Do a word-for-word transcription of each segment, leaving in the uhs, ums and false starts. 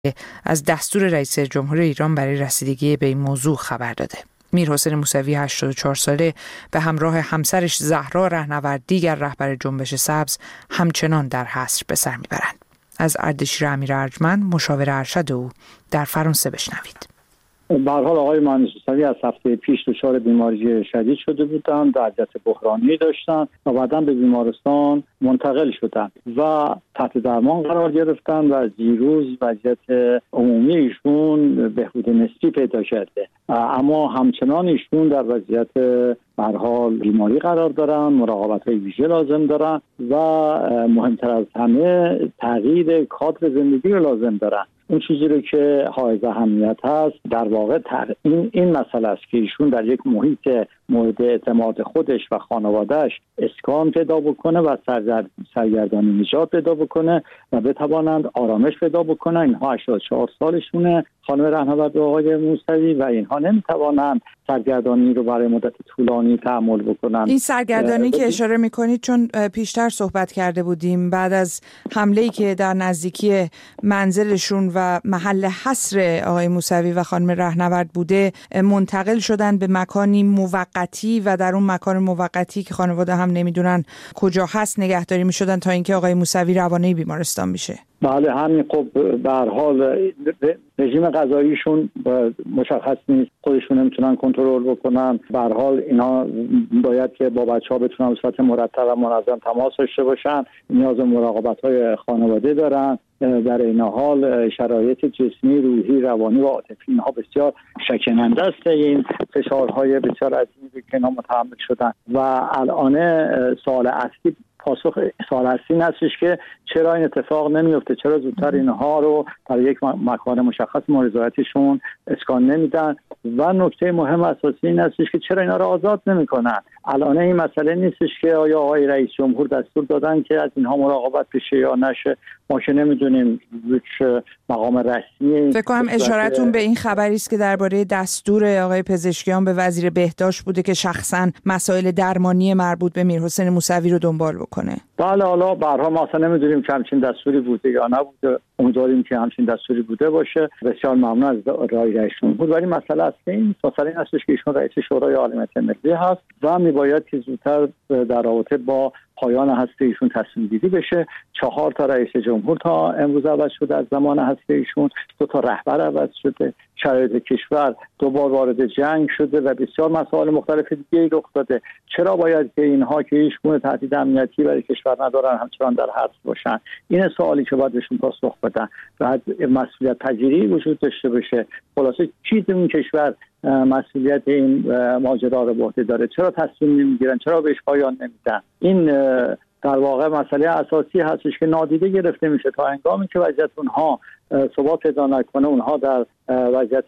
از دستور رئیس جمهور ایران برای رسیدگی به این موضوع خبر داده. میرحسین موسوی هشتاد و چهار ساله به همراه همسرش زهرا رهنورد دیگر رهبر جنبش سبز همچنان در حصر به سر میبرند. از اردشیر امیر ارجمند مشاور ارشد او در فرانسه بشنوید. به هر حال آقای مهندس موسوی از هفته پیش دچار بیماری شدید شده بودند، وضعیت بحرانی داشتند و بعداً به بیمارستان منتقل شدند و تحت درمان قرار گرفتند و از دیروز وضعیت عمومی ایشون بهبود نسبی پیدا کرده، اما همچنان ایشون در وضعیت به هر حال بیماری قرار دارند، مراقبت‌های ویژه لازم دارند و مهمتر از همه تغییر کادر زندگی رو لازم دارند. اون چیزی رو که حائز اهمیت هست در واقع این این مسئله است که ایشون در یک محیط مورد اعتماد خودش و خانوادهش اسکان پیدا بکنه و سرگردانی نجات پیدا بکنه و بتوانند آرامش پیدا بکنه. اینها هشتاد و چهار سالشونه، خانم رهنورد و آقای موسوی، و اینها نمیتوانند سرگردانی رو برای مدت طولانی تحمل بکنن. این سرگردانی که اشاره میکنید، چون پیشتر صحبت کرده بودیم، بعد از حمله‌ای که در نزدیکی منزلشون و محل حصر آقای موسوی و خانم رهنورد بوده منتقل شدن به مکانی موقتی و در اون مکان موقتی که خانواده هم نمیدونن کجا هست نگهداری میشدن تا اینکه آقای موسوی روانه بیمارستان میشه. بله همین. خب به هر حال رژیم غذاییشون مشخص نیست، خودشون نمیتونن کنترل بکنن. به هر حال اینا باید که با بچه‌ها بتونن به صورت مرتب و منظم تماس داشته باشن، نیاز به مراقبت‌های خانواده دارن. در این حال شرایط جسمی، روحی، روانی و عاطفی اینها بسیار شکننده است. این فشارهای بسیار عظیمی که اینا متحمل شدن و الان سوال اصلی پاسخ سوال اصلی این هستش که چرا این اتفاق نمیفته، چرا زودتر اینها رو در یک مکان مشخص مورد رضایتشون اسکان نمیدن و نکته مهم اساسی این هستش که چرا اینا رو آزاد نمیکنن. الان این مسئله نیستش که آیا آقای رئیس جمهور دستور دادن که از اینها مراقبت بشه یا نشه، ما که نمیدونیم، هیچ مقام رسمی. فکر کنم اشارتون به این خبری است که درباره دستور آقای پزشکیان به وزیر بهداشت بوده که شخصا مسائل درمانی مربوط به میرحسین موسوی رو دنبال بکنه. بله، حالا به هر حال ما اصلا نمیدونیم که همچین دستوری بوده یا نبوده، امیدواریم که همچین دستوری بوده باشه. بسیار ممنون از رای رئیس جمهور. ولی مسئله است که این مسئله این هستش که ایشون رئیس شورای عالی ملی هست و میباید که زودتر در رابطه با پایان هسته ایشون تصمیم گیری بشه. چهار تا رئیس جمهور تا امروز عوض شده از زمان هسته ایشون، دو تا رهبر عوض شده، شرایط کشور دوبار وارد جنگ شده و بسیار مسائل مختلف دیگه رخ داده. چرا باید که اینها که هیچ گونه تهدید امنیتی برای کشور ندارن همچنان در حبس باشن؟ این سوالی که باید بهشون پاسخ بدن. باید مسئولیت پذیری وجود داشته باشه. خلاصه چیز اون کشور مسئولیت این ماجرا رو به عهده داره؟ چرا تصمیم نمیگیرن؟ چرا بهش پایان نمیدن؟ این در واقع مسئله اساسی هستش که نادیده گرفته میشه تا هنگامی که وضعیت اونها ثبات پیدا نکنه. اونها در وضعیت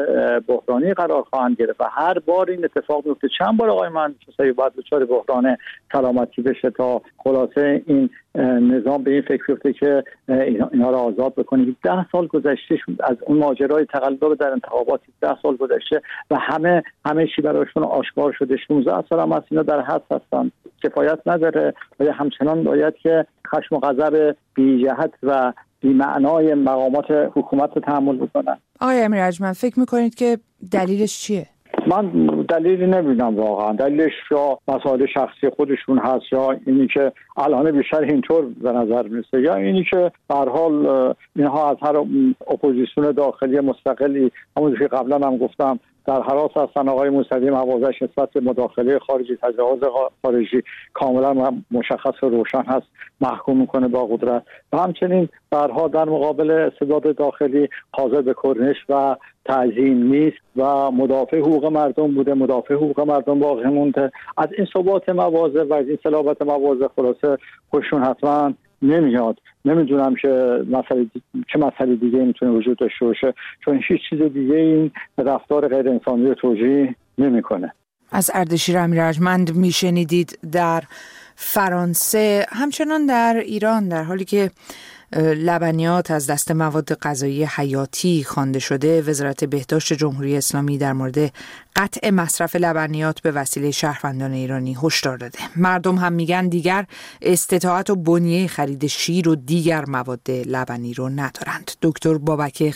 بحرانی قرار خواهند گرفت و هر بار این اتفاق میفته. چند بار آقای مهندس موسوی باید دچار بحران سلامتی بشه تا خلاصه این نظام به این فکر بیفته که اینا رو آزاد بکنه. ده سال گذشته از اون ماجرای تقلب در انتخابات، ده سال گذشته و همه همه چی برایشون آشکار شده. شانزده سال هم از اینا در حبس هستن، کفایت نداره و همچنان باید که خشم و غضب بی جهت و بی معنای مقامات حکومت رو تحمل بکنن. آقای امیر ارجمند، فکر میکنید که دلیلش چیه؟ من دلیلی نمیدونم واقعا. دلیلش یا مسائل شخصی خودشون هست یا اینی که الان بیشتر اینطور به نظر میرسه، یا اینی که به هر حال اینها از هر اپوزیسیون داخلی مستقلی، همونجوری که قبلا هم گفتم، در حراس هستن. آقای موسوی موازش نسبت به مداخله خارجی، تجاوز خارجی کاملا مشخص و روشن هست، محکوم میکنه با قدرت و همچنین برها در مقابل استبداد داخلی حاضر به کرنش و تعظیم نیست و مدافع حقوق مردم بوده، مدافع حقوق مردم باقی مونده. از این ثبات مواضع و از این صلابت مواضع خلاصه خوششون حتما نمیاد. نمیدونم که مسئله چه مسئله دیگه میتونه وجود داشته باشه، چون هیچ چیز دیگه این رفتار غیر انسانی رو توجیه نمیکنه. از اردشیر امیر ارجمند میشنیدید در فرانسه. همچنان در ایران، در حالی که لبنیات از دست مواد غذایی حیاتی خوانده شده، وزارت بهداشت جمهوری اسلامی در مورد قطع مصرف لبنیات به وسیله شهروندان ایرانی هشدار داده. مردم هم میگن دیگر استطاعت و بنیه خرید شیر و دیگر مواد لبنی رو ندارند. دکتر بابک